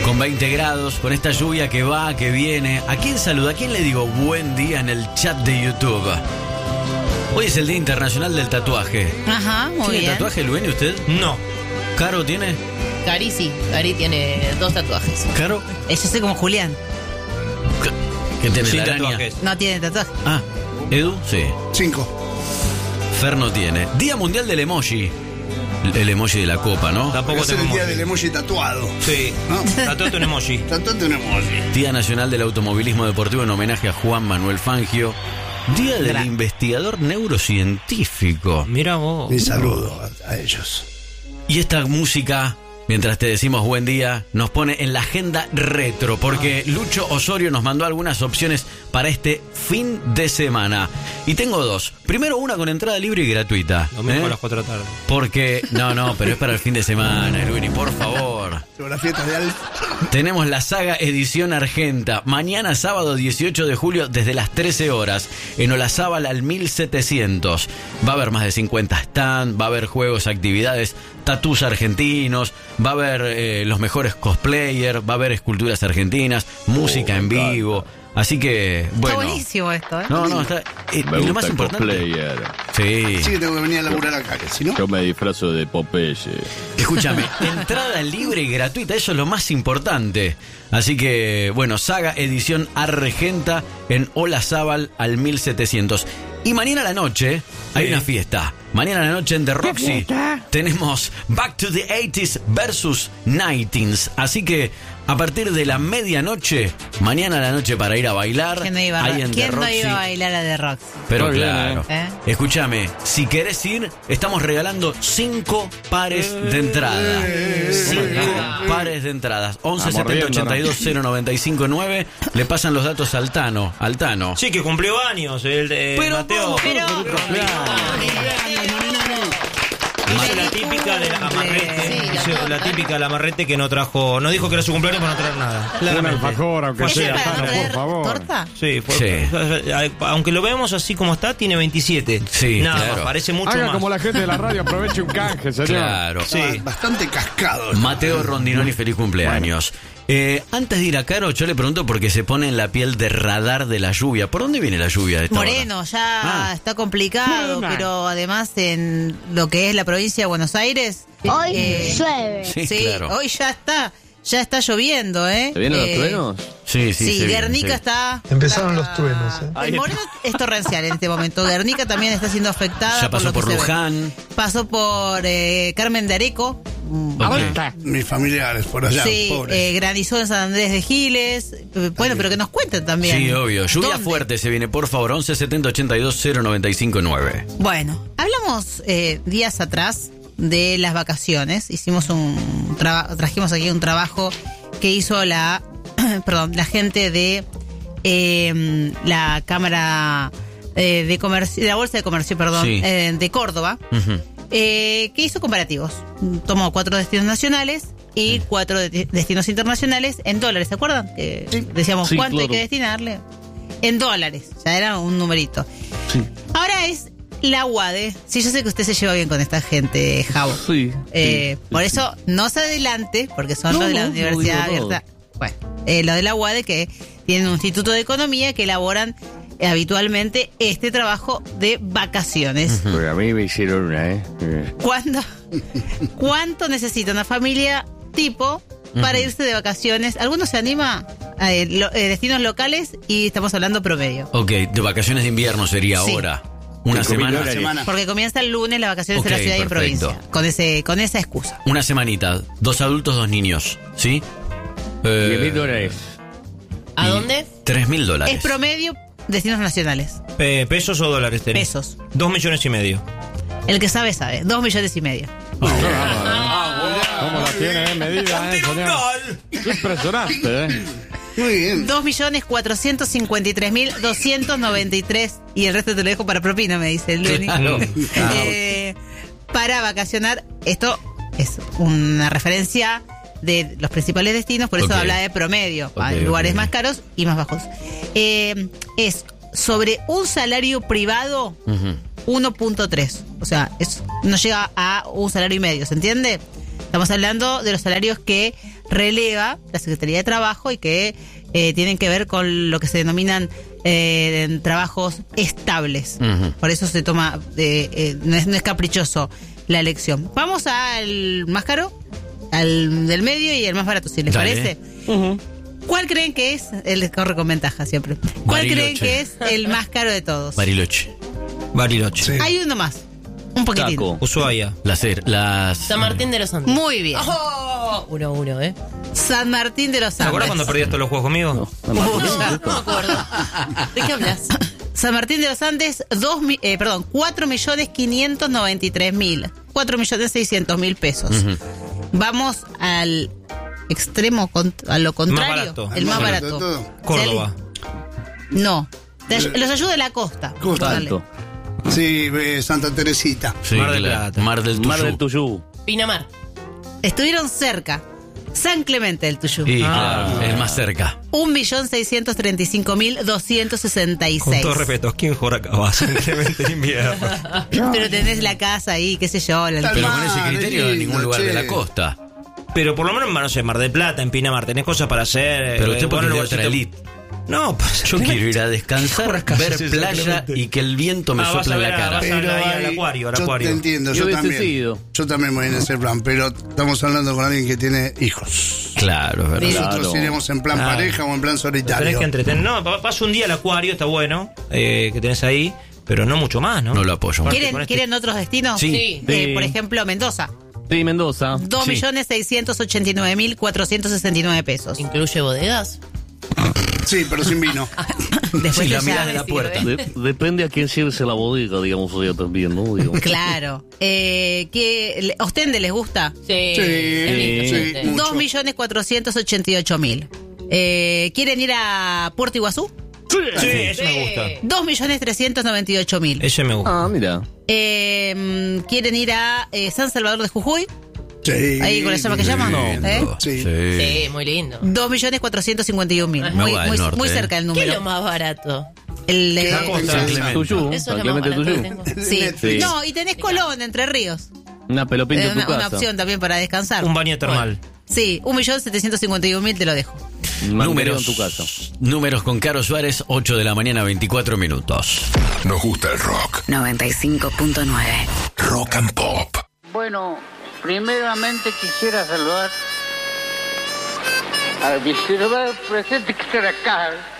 Con 20 grados, con esta lluvia que va, que viene. ¿A quién saluda? ¿A quién le digo buen día en el chat de YouTube? Hoy es el Día Internacional del Tatuaje. Ajá, muy bien. ¿Tiene tatuaje, Lueni, usted? No. ¿Caro tiene? Cari sí, Cari tiene 2 tatuajes. ¿Caro? Yo soy como Julián. ¿Qué tiene? Sin la araña? tatuajes. No tiene tatuaje. Ah, ¿Edu? Sí. 5. Fer no tiene. Día Mundial del Emoji. El emoji de la copa, ¿no? Tampoco Es el tenemos. día del emoji tatuado. Sí. ¿No? Tatuate un emoji. Tatuate un emoji. Día Nacional del Automovilismo Deportivo en homenaje a Juan Manuel Fangio. Día del investigador neurocientífico. Mira vos. Mi saludo a ellos. Y esta música, mientras te decimos buen día, nos pone en la agenda retro, porque Lucho Osorio nos mandó algunas opciones para este fin de semana. Y tengo 2. Primero, una con entrada libre y gratuita. Domingo a las 4 de la tarde. Porque, no, pero es para el fin de semana, Luini, por favor. Sobre la fiesta de Alf. Tenemos la saga edición Argenta. Mañana sábado 18 de julio desde las 13 horas. En Olazábal al 1700. Va a haber más de 50 stand, va a haber juegos, actividades, tatús argentinos, va a haber los mejores cosplayers, va a haber esculturas argentinas, música en vivo. Así que, bueno. Está buenísimo esto, ¿eh? No, está. Me y lo gusta más el importante. cosplayer. Sí. Sí que tengo que venir a laburar acá, que si no. Yo me disfrazo de Popeye. Escúchame, entrada libre y gratuita, eso es lo más importante. Así que, bueno, saga edición Argenta en Olazábal al 1700. Y mañana a la noche hay una fiesta. Mañana a la noche en The Roxy tenemos Back to the 80s versus 90s. Así que a partir de la medianoche, mañana a la noche para ir a bailar. ¿Quién no iba, ahí en The ¿quién no Roxy. iba a bailar a The Roxy? Pero Muy bien, claro, escúchame, si querés ir, estamos regalando 5 pares de entrada. 5 pares de entradas. 11 70 82 095 9. Le pasan los datos al Tano. Sí, que cumplió años el de Mateo. Hizo la típica de la Amarrete. Hizo la típica de la Amarrete que no trajo. No dijo que era su cumpleaños para no traer nada. Un alfajor, aunque ¿Ella sea, para no Tano, traer por favor. torta? Sí, Sí. Aunque lo vemos así como está, tiene 27. Sí, nada claro. más, parece mucho Haga más. como la gente de la radio, aproveche un canje, señor. Claro. Sí. Bastante cascado. Mateo Rondinoni, feliz cumpleaños. Antes de ir a Caro, yo le pregunto porque se pone en la piel de radar de la lluvia. ¿Por dónde viene la lluvia de esta hora? Moreno, ya está complicado, pero además en lo que es la provincia de Buenos Aires. Hoy llueve. Sí, claro. Hoy ya está lloviendo, ¿eh? ¿Se vienen los truenos? Sí, Sí, se viene, Guernica sí. está. Empezaron los truenos, ¿eh? El Moreno es torrencial en este momento. Guernica también está siendo afectada. Ya pasó lo que por se ve. Luján. Pasó por Carmen de Areco. Mis familiares por allá, Sí, pobres. granizó en San Andrés de Giles. Bueno, pero que nos cuenten también. Sí, obvio. Lluvia ¿Dónde? fuerte se viene, por favor. 11 70 82 095 9. Bueno, hablamos días atrás de las vacaciones. Hicimos trajimos aquí un trabajo que hizo la gente de la Cámara de Comercio, de la Bolsa de Comercio, Sí. de Córdoba, que hizo comparativos. Tomó 4 destinos nacionales y 4 destinos internacionales en dólares, ¿se acuerdan? Decíamos Sí, cuánto hay claro. que destinarle. En dólares, ya era un numerito. Sí. Ahora es la UADE. Sí, yo sé que usted se lleva bien con esta gente, Javo. Sí. Por eso no se adelante, porque son los de la Universidad Abierta. Bueno, lo de la UADE, que tienen un instituto de economía que elaboran habitualmente este trabajo de vacaciones. Porque a mí me hicieron una, ¿eh? ¿Cuánto necesita una familia tipo para irse de vacaciones? ¿Alguno se anima a destinos locales? Y estamos hablando promedio. Ok, de vacaciones de invierno sería Sí. ahora. Una semana. Porque comienza el lunes las vacaciones Ok, de la ciudad y en perfecto. provincia. Con esa excusa. Una semanita. 2 adultos, 2 niños. ¿Sí? $10,000. ¿A dónde? $3,000. Es promedio destinos nacionales. ¿Pesos o dólares tenés? Pesos. 2,5 millones. El que sabe, sabe. 2,5 millones. ¿Cómo la tiene medida, señor? Impresionante, Muy bien. 2.453.293 y el resto te lo dejo para propina, me dice el Luis. Claro. Para vacacionar, esto es una referencia de los principales destinos, por eso Ok. habla de promedio, Ok, hay lugares ok. más caros y más bajos. Es sobre un salario privado 1.3, o sea, no llega a un salario y medio, ¿se entiende? Estamos hablando de los salarios que releva la Secretaría de Trabajo y que tienen que ver con lo que se denominan trabajos estables. Por eso se toma, no es caprichoso la elección. Vamos al más caro, al del medio y el más barato, si les parece. ¿Cuál creen que es? El corre con ventaja siempre. ¿Cuál Bariloche. creen que es el más caro de todos? Bariloche. Bariloche. Sí. Hay uno más. Un poquitín. Taco. Ushuaia. San Martín de los Andes. Muy bien. 1-1, ¿eh? San Martín de los ¿Te acuerdas Andes. cuando perdías todos los juegos conmigo? No me acuerdo. ¿De qué hablas? San Martín de los Andes, 4.593.000. 4.600.000 pesos. Vamos al extremo, a lo contrario. barato. El más barato barato. de todo. Córdoba. No. Los ayuda de la costa. Costa. Dale. Alto. Sí, Santa Teresita. Sí, Mar del claro. Plata. Mar del Mar del Tuyú. Tuyú. Pinamar. Estuvieron cerca. San Clemente del Tuyú. Y claro, el más cerca. 1.635.266. Con todo respeto, ¿quién juega acá? San Clemente en invierno. Pero tenés la casa ahí, qué sé yo. La Pero con Mar, ese criterio en ningún lugar che. de la costa. Pero por lo menos, no sé, Mar del Plata, en Pinamar, tenés cosas para hacer. Pero usted porque poner es de otra lugarcito. elite. No, pues Yo quiero ir a descansar, Corras casi, ver sí, playa exactamente. y que el viento me vas sople a en la ver a- cara. vas a- Pero ahí al hay- acuario, al yo acuario. te entiendo, Yo yo hubiese también. sido. Yo también voy en ese plan, pero estamos hablando con alguien que tiene hijos. Claro, es verdad. Nosotros Claro. iremos en plan Ah. pareja o en plan Tenés solitario. que entretener. No, vas un día al acuario, está bueno, que tenés ahí, pero no mucho más, ¿no? No lo apoyo. Aparte, ¿Quieren, con este- ¿Quieren otros destinos? Sí. Sí. Por ejemplo, Mendoza. Sí, Mendoza. 2.689.469 pesos. ¿Incluye bodegas? Sí, pero sin vino. Después Sí, la ya mirada me de la sirve. puerta. Depende a quién lleves la bodega, digamos, o sea, también, ¿no? Digamos. Claro. ¿A Ostende les gusta? Sí. Sí, Sí. sí. Mucho. 2.488.000. ¿Quieren ir a Puerto Iguazú? Sí, ese me gusta. 2.398.000. Ese me gusta. Ah, mira. ¿Quieren ir a San Salvador de Jujuy? Sí. Ahí con la llama que llama. Lindo. Sí. Sí, muy lindo. 2.451.000. Me voy al norte, Muy cerca el ¿Qué es lo número. más barato? El de- La costa. San Clemente. Tuyú. Eso San es lo más Clemente barato que Tuyú. tengo. Sí. Netflix. No, y tenés Colón, Entre Ríos. Una pelopinta en tu Una casa. opción también para descansar. Un baño termal. Sí, 1.751.000 te lo dejo. Números Números. en tu casa. Números con Caro Suárez, 8 de la mañana, 24 minutos. Nos gusta el rock. 95.9. Rock and Pop. Bueno, primeramente quisiera saludar al vicepresidente que está acá,